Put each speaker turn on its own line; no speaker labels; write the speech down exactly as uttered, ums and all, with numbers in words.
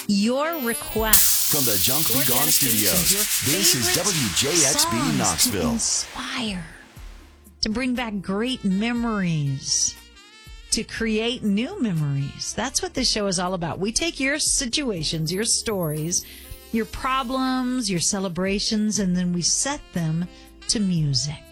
your requests.
From the Junk Be Gone studios, this is W J X B
songs
Knoxville.
To inspire, to bring back great memories, to create new memories. That's what this show is all about. We take your situations, your stories, your problems, your celebrations, and then we set them to music.